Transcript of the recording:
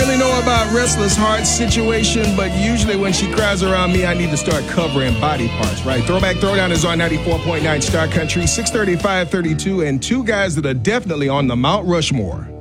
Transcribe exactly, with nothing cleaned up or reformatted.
really know about Restless Heart's situation, but usually when she cries around me, I need to start covering body parts, right? Throwback Throwdown is on ninety-four point nine Star Country, six thirty, five thirty-two, and two guys that are definitely on the Mount Rushmore.